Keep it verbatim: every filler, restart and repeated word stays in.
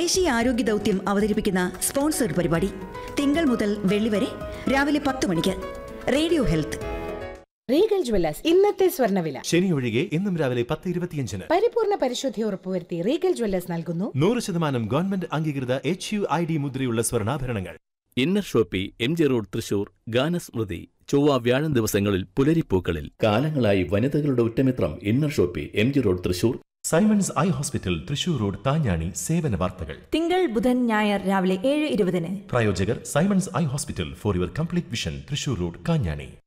ദേശീയ ആരോഗ്യ ദൗത്യം അവതരിപ്പിക്കുന്ന സ്പോൺസർഡ് പരിപാടി തിങ്കൾ മുതൽ വെള്ളി വരെ രാവിലെ പത്ത് മണിക്ക് റേഡിയോ ഹെൽത്ത്. റീഗൽ ജ്വല്ലേഴ്സ് ഇന്നത്തെ സ്വർണ്ണവില. ശനി ഒഴികെ ഇന്നും രാവിലെ പത്ത് ഇരുപത്തിയഞ്ചിന് പരിപൂർണ പരിശുദ്ധി ഉറപ്പുവരുത്തി റീഗൽ ജ്വല്ലേഴ്സ് നൽകുന്നു നൂറ് ശതമാനം ഗവൺമെന്റ് അംഗീകൃത എച്ച് യു ഐ ഡി മുദ്രയുള്ള സ്വർണ്ണാഭരണങ്ങൾ. Inner Shopee M G road Thrissur. ഗാനസ്മൃതി ചൊവ്വ വ്യാഴം ദിവസങ്ങളിൽ പുലരിപ്പൂക്കളിൽ. കാലങ്ങളായി വനിതകളുടെ ഉറ്റമിത്രം inner Shopee M G road Thrissur. Symons eye hospital Thrissur road താഞ്ഞാണി. സേവന വാർത്തകൾ തിങ്കൾ ബുധൻ ഞായർ രാവിലെ ഏഴ് ഇരുപതിന്. പ്രായോജകർ Symons eye hospital for your complete vision Thrissur road Kanjani.